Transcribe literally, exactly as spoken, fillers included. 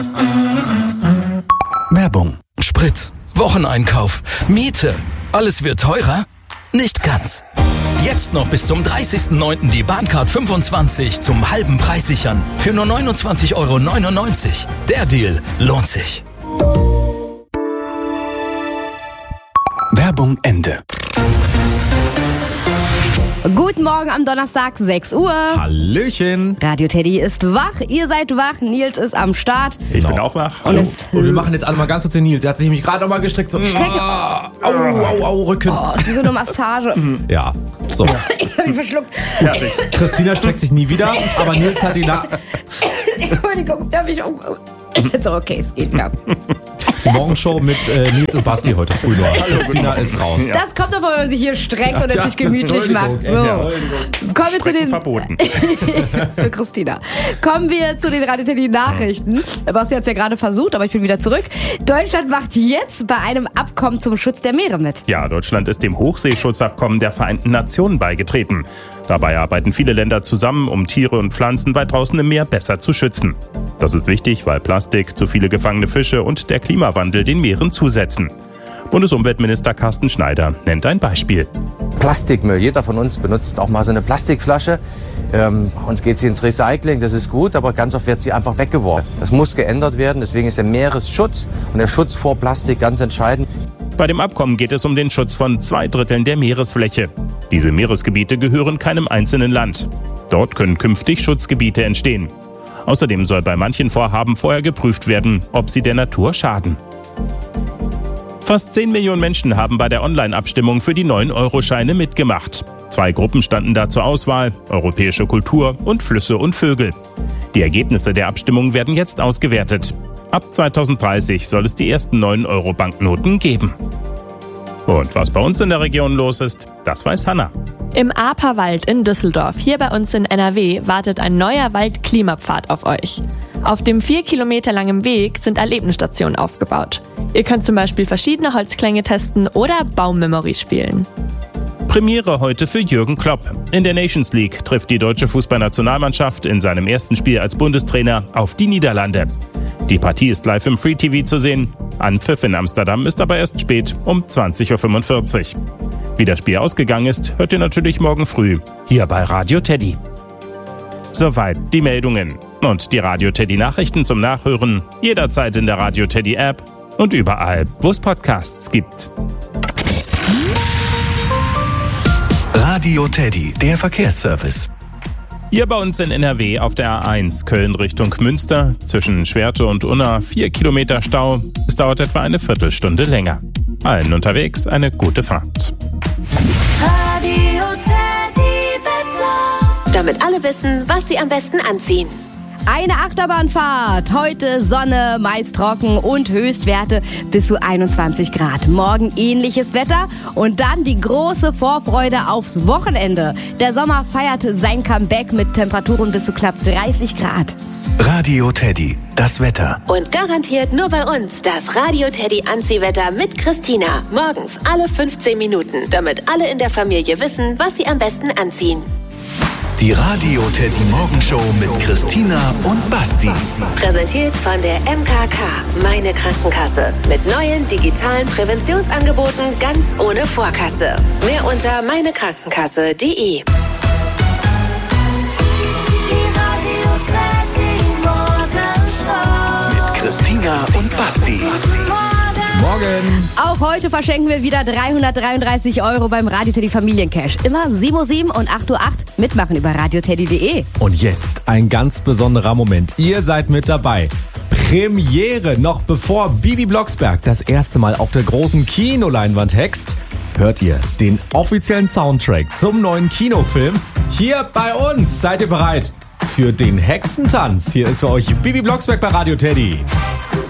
Werbung. Sprit, Wocheneinkauf, Miete. Alles wird teurer? Nicht ganz. Jetzt noch bis zum dreißigsten neunten die Bahncard fünfundzwanzig zum halben Preis sichern. Für nur neunundzwanzig Euro neunundneunzig. Der Deal lohnt sich. Werbung Ende. Guten Morgen am Donnerstag, sechs Uhr. Hallöchen. Radio Teddy ist wach, ihr seid wach, Nils ist am Start. Ich bin auch wach. Und, es Und wir machen jetzt alle mal ganz kurz den Nils. Er hat sich nämlich gerade noch mal gestreckt. So. Strecke. Ah, au, au, au, Rücken. Oh, ist wie so eine Massage. Ja, so. Ich hab ihn verschluckt. Fertig. Christina streckt sich nie wieder, aber Nils hat die nach... Entschuldigung, darf ich um... So, okay, es geht klar. Die Morgenshow mit äh, Nils und Basti heute früh noch. Christina ist raus. Ja. Das kommt davon, wenn man sich hier streckt und es Ja, sich gemütlich das- macht. So. Ja. Kommen wir zu Strecken den... verboten. Für Christina. Kommen wir zu den Radio Teddy Nachrichten. Basti hat es ja gerade versucht, aber ich bin wieder zurück. Deutschland macht jetzt bei einem Abkommen zum Schutz der Meere mit. Ja, Deutschland ist dem Hochseeschutzabkommen der Vereinten Nationen beigetreten. Dabei arbeiten viele Länder zusammen, um Tiere und Pflanzen weit draußen im Meer besser zu schützen. Das ist wichtig, weil Plastik, zu viele gefangene Fische und der Klimawandel den Meeren zusetzen. Bundesumweltminister Carsten Schneider nennt ein Beispiel. Plastikmüll. Jeder von uns benutzt auch mal so eine Plastikflasche. Ähm, uns geht sie ins Recycling, das ist gut, aber ganz oft wird sie einfach weggeworfen. Das muss geändert werden, deswegen ist der Meeresschutz und der Schutz vor Plastik ganz entscheidend. Bei dem Abkommen geht es um den Schutz von zwei Dritteln der Meeresfläche. Diese Meeresgebiete gehören keinem einzelnen Land. Dort können künftig Schutzgebiete entstehen. Außerdem soll bei manchen Vorhaben vorher geprüft werden, ob sie der Natur schaden. Fast zehn Millionen Menschen haben bei der Online-Abstimmung für die neun Euro Scheine mitgemacht. Zwei Gruppen standen da zur Auswahl: europäische Kultur und Flüsse und Vögel. Die Ergebnisse der Abstimmung werden jetzt ausgewertet. Ab zweitausenddreißig soll es die ersten neun Euro Banknoten geben. Und was bei uns in der Region los ist, das weiß Hanna. Im Aperwald in Düsseldorf, hier bei uns in N R W, wartet ein neuer Wald-Klimapfad auf euch. Auf dem vier Kilometer langen Weg sind Erlebnisstationen aufgebaut. Ihr könnt zum Beispiel verschiedene Holzklänge testen oder Baummemory spielen. Premiere heute für Jürgen Klopp. In der Nations League trifft die deutsche Fußballnationalmannschaft in seinem ersten Spiel als Bundestrainer auf die Niederlande. Die Partie ist live im Free T V zu sehen. Anpfiff in Amsterdam ist aber erst spät, um zwanzig Uhr fünfundvierzig. Wie das Spiel ausgegangen ist, hört ihr natürlich morgen früh hier bei Radio Teddy. Soweit die Meldungen. Und die Radio Teddy Nachrichten zum Nachhören jederzeit in der Radio Teddy App und überall, wo es Podcasts gibt. Radio Teddy, der Verkehrsservice. Hier bei uns in N R W auf der A eins Köln Richtung Münster zwischen Schwerte und Unna vier Kilometer Stau. Es dauert etwa eine Viertelstunde länger. Allen unterwegs eine gute Fahrt. Radio Teddy Wetter. Damit alle wissen, was sie am besten anziehen. Eine Achterbahnfahrt. Heute Sonne, meist trocken und Höchstwerte bis zu einundzwanzig Grad. Morgen ähnliches Wetter und dann die große Vorfreude aufs Wochenende. Der Sommer feiert sein Comeback mit Temperaturen bis zu knapp dreißig Grad. Radio Teddy, das Wetter. Und garantiert nur bei uns das Radio Teddy Anziehwetter mit Christina. Morgens alle fünfzehn Minuten, damit alle in der Familie wissen, was sie am besten anziehen. Die Radio Teddy Morgenshow mit Christina und Basti. Präsentiert von der M K K, meine Krankenkasse. Mit neuen digitalen Präventionsangeboten ganz ohne Vorkasse. Mehr unter meinekrankenkasse punkt de. Mit Christina und Basti. Morgen. Auch heute verschenken wir wieder dreihundertdreiunddreißig Euro beim Radio Teddy Familiencash. Immer sieben Uhr sieben und acht Uhr acht mitmachen über radioteddy punkt de. Und jetzt ein ganz besonderer Moment. Ihr seid mit dabei. Premiere, noch bevor Bibi Blocksberg das erste Mal auf der großen Kinoleinwand hext, hört ihr den offiziellen Soundtrack zum neuen Kinofilm hier bei uns. Seid ihr bereit für den Hexentanz? Hier ist für euch Bibi Blocksberg bei Radio Teddy.